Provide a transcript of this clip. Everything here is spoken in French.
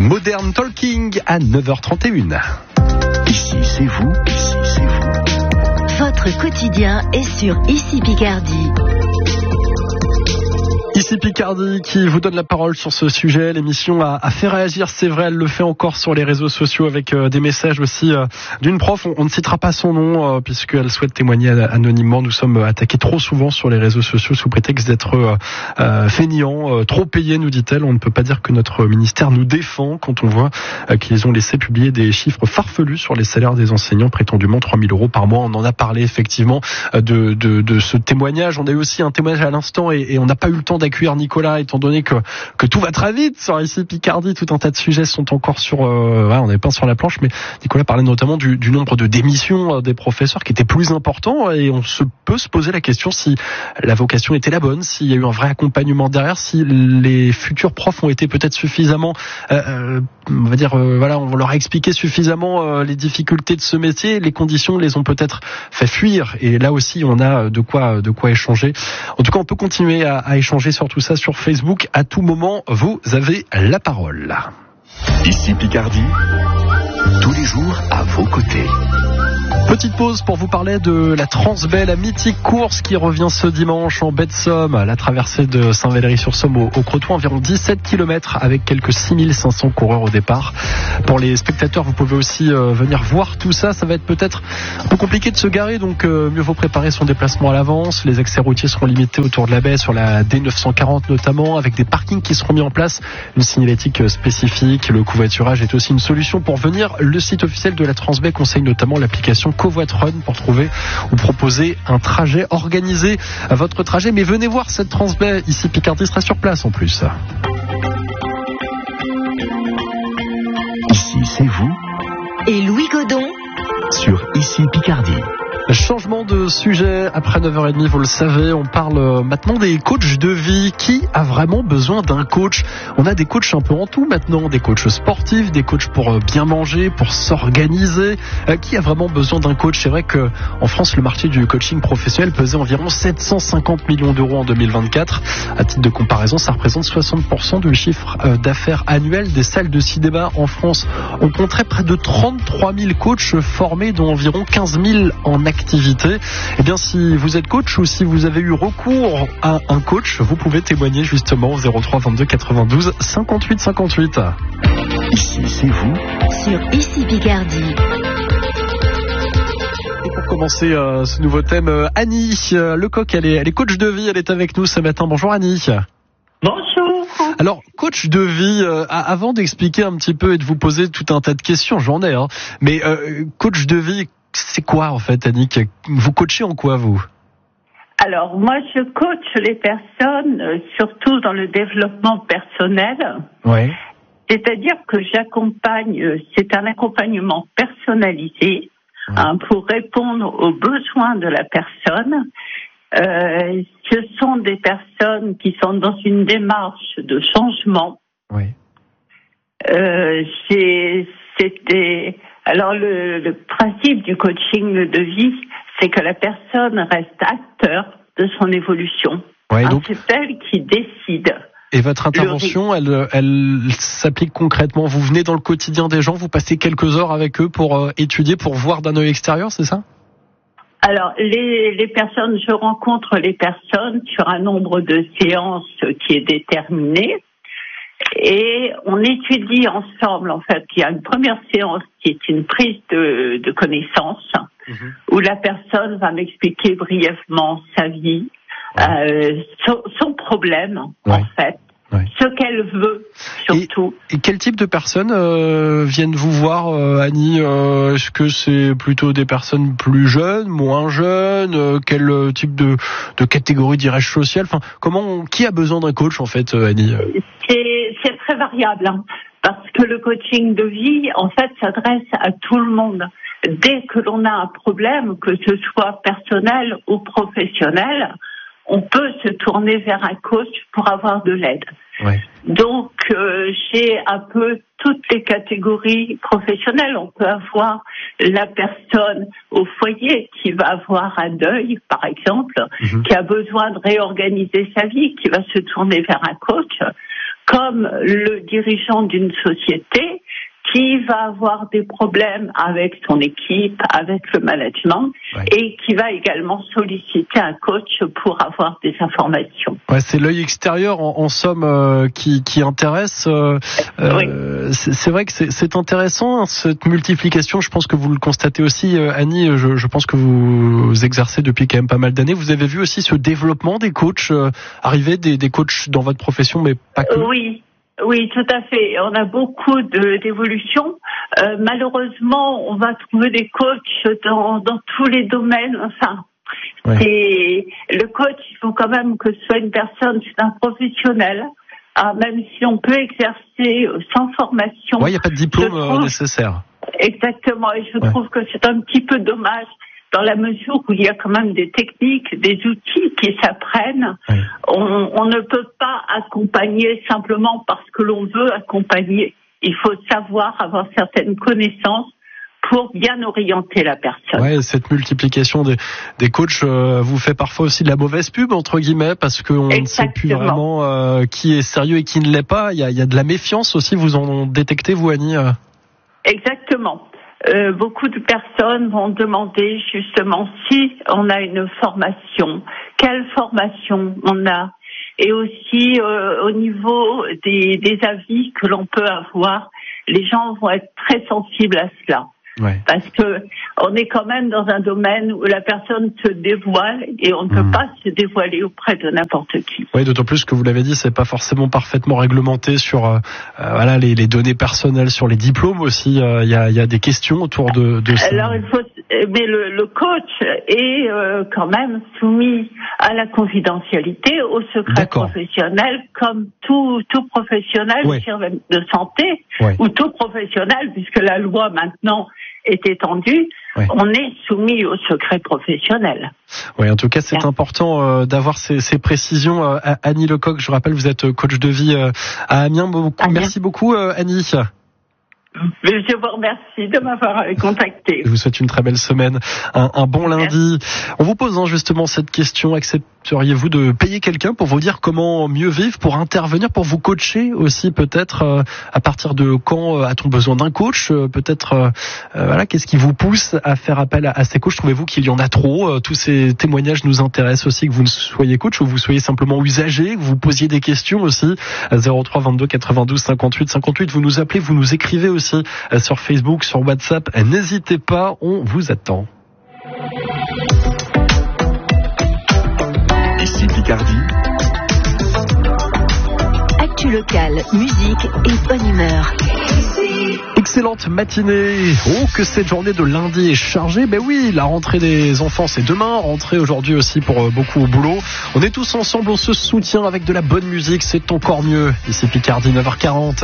Modern Talking à 9h31. Ici c'est vous, ici c'est vous. Votre quotidien est sur Ici Picardie. Ici Picardie qui vous donne la parole sur ce sujet. L'émission a fait réagir, c'est vrai, elle le fait encore sur les réseaux sociaux avec des messages aussi d'une prof. On ne citera pas son nom puisqu'elle souhaite témoigner anonymement. Nous sommes attaqués trop souvent sur les réseaux sociaux sous prétexte d'être feignants, trop payés, nous dit-elle. On ne peut pas dire que notre ministère nous défend quand on voit qu'ils ont laissé publier des chiffres farfelus sur les salaires des enseignants, prétendument 3 000 € par mois. On en a parlé effectivement de ce témoignage. On a eu aussi un témoignage à l'instant et on n'a pas eu le temps d'accueillir Nicolas, étant donné que tout va très vite sur Ici Picardie. Tout un tas de sujets sont encore sur on n'est pas sur la planche, mais Nicolas parlait notamment du nombre de démissions des professeurs qui était plus important, et on peut se poser la question si la vocation était la bonne, s'il y a eu un vrai accompagnement derrière, si les futurs profs ont été peut-être suffisamment on va dire on leur a expliqué suffisamment les difficultés de ce métier, les conditions les ont peut-être fait fuir, et là aussi on a de quoi échanger. En tout cas, on peut continuer à échanger sur tout ça sur Facebook. À tout moment, vous avez la parole. Ici Picardie, tous les jours à vos côtés. Petite pause pour vous parler de la Transbaie, la mythique course qui revient ce dimanche en baie de Somme, la traversée de Saint-Valery-sur-Somme au Crotoy, environ 17 km avec quelques 6500 coureurs au départ. Pour les spectateurs, vous pouvez aussi venir voir tout ça. Ça va être peut-être un peu compliqué de se garer, donc mieux vaut préparer son déplacement à l'avance. Les accès routiers seront limités autour de la baie, sur la D940 notamment, avec des parkings qui seront mis en place, une signalétique spécifique. Le covoiturage est aussi une solution pour venir. Le site officiel de la Transbaie conseille notamment l'application Covoitrun pour trouver ou proposer un trajet, organiser votre trajet. Mais venez voir cette Transbaie. Ici Picardie sera sur place en plus. Ici c'est vous. Et Louis Godon Sur Ici Picardie. Changement de sujet après 9h30, vous le savez, on parle maintenant des coachs de vie. Qui a vraiment besoin d'un coach ? On a des coachs un peu en tout maintenant, des coachs sportifs, des coachs pour bien manger, pour s'organiser. Qui a vraiment besoin d'un coach ? C'est vrai que en France, le marché du coaching professionnel pesait environ 750 millions d'euros en 2024. À titre de comparaison, ça représente 60% du chiffre d'affaires annuel des salles de cinéma en France. On compterait près de 33 000 coachs formés, dont environ 15 000 en activité. Eh bien, si vous êtes coach ou si vous avez eu recours à un coach, vous pouvez témoigner justement au 03 22 92 58 58. Ici c'est vous. sur Ici Picardie. Et pour commencer ce nouveau thème, Annie Lecoq, elle est coach de vie, elle est avec nous ce matin. Bonjour Annie. Bonjour. Alors, coach de vie, avant d'expliquer un petit peu et de vous poser tout un tas de questions, j'en ai, mais coach de vie, c'est quoi en fait, Annick ? Vous coachez en quoi, vous ? Alors, moi, je coach les personnes, surtout dans le développement personnel. Ouais. C'est-à-dire que j'accompagne, c'est un accompagnement personnalisé pour répondre aux besoins de la personne. Ce sont des personnes qui sont dans une démarche de changement. Oui. Alors, le principe du coaching de vie, c'est que la personne reste acteur de son évolution. Ouais, donc... C'est elle qui décide. Et votre intervention, elle s'applique concrètement. Vous venez dans le quotidien des gens, vous passez quelques heures avec eux pour étudier, pour voir d'un œil extérieur, c'est ça ? Alors, les personnes, je rencontre les personnes sur un nombre de séances qui est déterminé. Et on étudie ensemble, en fait. Il y a une première séance qui est une prise de connaissance, où la personne va m'expliquer brièvement sa vie, son problème, en fait, ce qu'elle veut, surtout. Et quel type de personnes viennent vous voir, Annie ? Est-ce que c'est plutôt des personnes plus jeunes, moins jeunes ? Quel type de catégorie, dirais-je, sociale ? Enfin, qui a besoin d'un coach, en fait, Annie ? C'est très variable, parce que le coaching de vie, en fait, s'adresse à tout le monde. Dès que l'on a un problème, que ce soit personnel ou professionnel, on peut se tourner vers un coach pour avoir de l'aide. Ouais. Donc, j'ai un peu toutes les catégories professionnelles. On peut avoir la personne au foyer qui va avoir un deuil, par exemple, qui a besoin de réorganiser sa vie, qui va se tourner vers un coach. comme le dirigeant d'une société qui va avoir des problèmes avec son équipe, avec le management, et qui va également solliciter un coach pour avoir des informations. Ouais, c'est l'œil extérieur en somme qui intéresse. Oui. C'est vrai que c'est intéressant, hein, cette multiplication. Je pense que vous le constatez aussi, Annie. Je pense que vous exercez depuis quand même pas mal d'années. Vous avez vu aussi ce développement des coachs arriver, des coachs dans votre profession, mais pas que. Oui, tout à fait. On a beaucoup d'évolutions. Malheureusement, on va trouver des coachs dans tous les domaines. Enfin, et le coach, il faut quand même que ce soit une personne, c'est un professionnel. Même si on peut exercer sans formation. Oui, il n'y a pas de diplôme nécessaire. Exactement. Et je trouve que c'est un petit peu dommage, dans la mesure où il y a quand même des techniques, des outils qui s'apprennent. Oui. On ne peut pas accompagner simplement parce que l'on veut accompagner. Il faut savoir avoir certaines connaissances pour bien orienter la personne. Ouais, cette multiplication des coachs vous fait parfois aussi de la mauvaise pub, entre guillemets, parce qu'on ne sait plus vraiment qui est sérieux et qui ne l'est pas. Il y a de la méfiance aussi, vous en détectez, vous, Annie? Exactement. Beaucoup de personnes vont demander justement si on a une formation, quelle formation on a, et aussi au niveau des avis que l'on peut avoir, les gens vont être très sensibles à cela. Ouais. Parce que on est quand même dans un domaine où la personne se dévoile et on ne peut pas se dévoiler auprès de n'importe qui. Oui, d'autant plus que vous l'avez dit, c'est pas forcément parfaitement réglementé sur voilà les données personnelles, sur les diplômes aussi. Il y a des questions autour de ça. Alors mais le coach est quand même soumis à la confidentialité, au secret professionnel, comme tout professionnel de santé ou tout professionnel, puisque la loi maintenant est étendue, on est soumis au secret professionnel. Oui, en tout cas, c'est important d'avoir ces précisions. Annie Lecoq, je rappelle, vous êtes coach de vie à Amiens. Merci beaucoup, Annie. Je vous remercie de m'avoir contacté. Je vous souhaite une très belle semaine, un bon lundi. On vous pose justement cette question: accepteriez-vous de payer quelqu'un pour vous dire comment mieux vivre, pour intervenir, pour vous coacher aussi peut-être? À partir de quand a-t-on besoin d'un coach? Peut-être voilà, qu'est-ce qui vous pousse à faire appel à ces coachs? Trouvez-vous qu'il y en a trop? Tous ces témoignages nous intéressent aussi, que vous ne soyez coach ou vous soyez simplement usager, que vous posiez des questions aussi. 03 22 92 58 58. Vous nous appelez, vous nous écrivez aussi sur Facebook, sur WhatsApp. N'hésitez pas, on vous attend. Ici Picardie. Actu locale, musique et bonne humeur. Excellente matinée. Oh, que cette journée de lundi est chargée. Ben oui, la rentrée des enfants, c'est demain. Rentrée aujourd'hui aussi pour beaucoup au boulot. On est tous ensemble, on se soutient avec de la bonne musique. C'est encore mieux. Ici Picardie, 9h40.